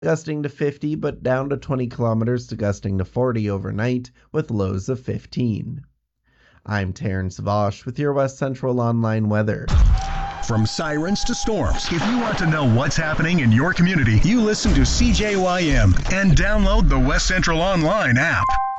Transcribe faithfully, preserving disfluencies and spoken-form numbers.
gusting to fifty, but down to twenty kilometers to gusting to forty overnight with lows of fifteen. I'm Terrence Vosh with your West Central Online weather. From sirens to storms, if you want to know what's happening in your community, you listen to C J Y M and download the West Central Online app.